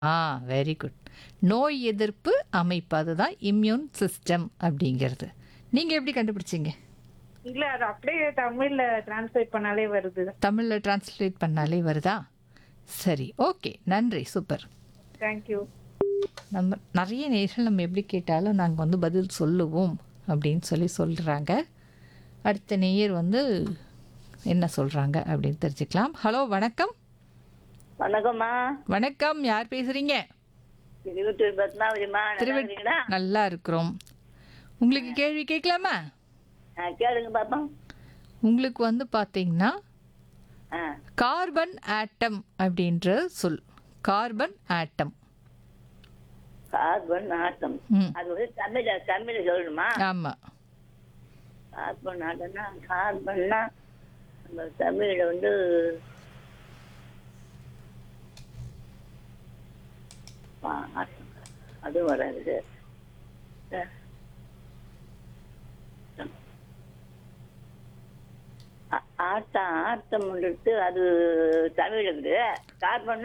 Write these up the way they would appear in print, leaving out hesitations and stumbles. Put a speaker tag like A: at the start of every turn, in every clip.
A: ஆ very good. நோய் எதிர்ப்பு அமைப்பு அதுதான் இம்யூன் சிஸ்டம் அப்படிங்கிறது. நீங்க எப்படி கண்டுபிடிச்சீங்க?
B: இல்ல அது அப்படியே தமிழ்ல டிரான்ஸ்லேட் பண்ணாலே வருது.
A: தமிழ்ல டிரான்ஸ்லேட் பண்ணாலே வருதா? சரி, ஓகே. நன்றி. சூப்பர்.
B: தேங்க்யூ.
A: நம்ம நெறைய நேயர்கள் நம்ம எப்படி கேட்டாலும் நாங்க வந்து பதில் சொல்லுவோம் அப்படின்னு சொல்றாங்க. அடுத்த நேயர் வந்து என்ன சொல்றாங்க அப்படின்னு தெரிஞ்சுக்கலாம். ஹலோ, வணக்கம்.
C: வணக்கம்மா.
A: வணக்கம். யார் பேசுறீங்க?
C: திருவத்தூர் பத்மாவதிம்மா. நல்லா
A: திருவ
C: இருக்கீங்களா?
A: நல்லா இருக்கிறோம். உங்களுக்கு கேள்வி கேட்கலாமா?
C: கேளுங்க பாப்போம்.
A: உங்களுக்கு வந்து பார்த்தீங்கன்னா
C: ஆ,
A: கார்பன் ஆட்டம் அப்படின்ற சொல். Carbon atom.
C: Carbon atom.
A: ம்.
C: அது வந்து தமிழ்ல சொல்லணுமா?
A: ஆமா.
C: கார்பன் ஆட்டம்னா கார்பன்னா நம்ம தமிழ்ல வந்து ஆட்டம். அதுவும் வராது. ஆட்டம் ஆட்டம் அது தமிழ் இருக்குது. கார்பன்.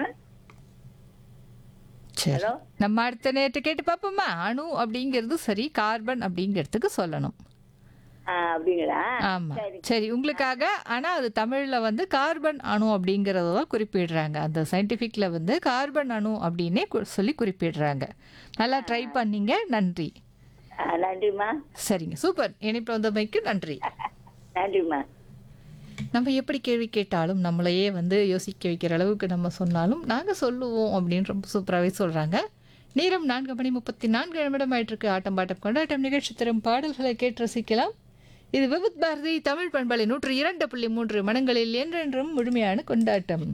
A: சரி.
C: ஹலோ.
A: நம்ம அடுத்த நேரத்தை கேட்டு பார்ப்போமா? அணு அப்படிங்கிறது சரி, கார்பன் அப்படிங்கிறதுக்கு சொல்லணும்.
C: அப்படிங்களா?
A: ஆமா.
C: சரி.
A: சரி, உங்களுக்காக. ஆனா அது தமிழ்ல வந்து கார்பன் அணு அப்படிங்கிறத தான் குறிப்பிடுறாங்க. அந்த சயின்டிஃபிக்ல வந்து கார்பன் அணு அப்படின்னே சொல்லி குறிப்பிடுறாங்க. நல்லா ட்ரை பண்ணீங்க. நன்றி.
C: நன்றிம்மா.
A: சரிங்க, சூப்பர். இணைப்பு வந்தமைக்கு நன்றி.
C: நன்றிம்மா.
A: நம்ம எப்படி கேள்வி கேட்டாலும் நம்மளையே வந்து யோசிக்க வைக்கிற அளவுக்கு நம்ம சொன்னாலும் நாங்கள் சொல்லுவோம் அப்படின்னு ரொம்ப சூப்பராகவே சொல்கிறாங்க. நேரம் 4:34 ஆயிட்டிருக்கு. ஆட்டம் பாட்டம் கொண்டாட்டம் நிகழ்ச்சி தரும் பாடல்களை கேட்டு ரசிக்கலாம். இது விவித் பாரதி தமிழ் பண்பலை 102.3 மனங்களில் என்றென்றும் முழுமையான கொண்டாட்டம்.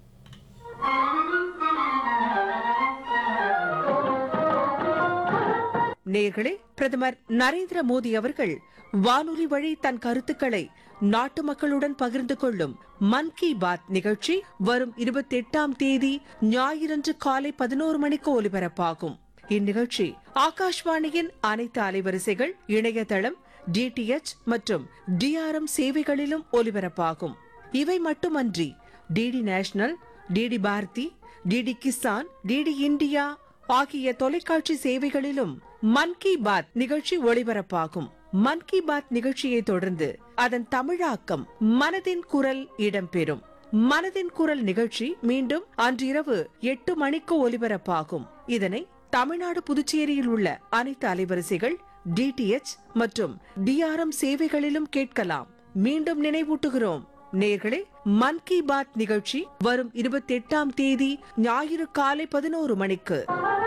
D: நேயர்களே, பிரதமர் நரேந்திர மோடி அவர்கள் வானொலி வழி தன் கருத்துக்களை நாட்டு மக்களுடன் பகிர்ந்து கொள்ளும் மன் கி பாத் நிகழ்ச்சி வரும் 28ஆம் தேதி ஞாயிறன்று காலை 11 மணிக்கு ஒலிபரப்பாகும். இந்நிகழ்ச்சி ஆகாஷ்வாணியின் அனைத்து அலைவரிசைகள், இணையதளம், டிடிஎச் மற்றும் டிஆர்எம் சேவைகளிலும் ஒலிபரப்பாகும். இவை மட்டுமன்றி DD national, DD Bharathi, DD Kisan, DD India ஆகிய தொலைக்காட்சி சேவைகளிலும் மன் கி பாத் நிகழ்ச்சி ஒளிபரப்பாகும். மன் கி பாத் நிகழ்ச்சியை தொடர்ந்து அதன் தமிழாக்கம் மனதின் குரல் இடம்பெறும். மனதின் குரல் நிகழ்ச்சி மீண்டும் அன்றிரவு 8 மணிக்கு ஒலிபரப்பாகும். இதனை தமிழ்நாடு, புதுச்சேரியில் உள்ள அனைத்து அலைவரிசைகள், டிடிஎச் மற்றும் டிஆர்எம் சேவைகளிலும் கேட்கலாம். மீண்டும் நினைவூட்டுகிறோம் நேயர்களே, மன் கி பாத் நிகழ்ச்சி வரும் 28ஆம் தேதி ஞாயிறு காலை 11 மணிக்கு.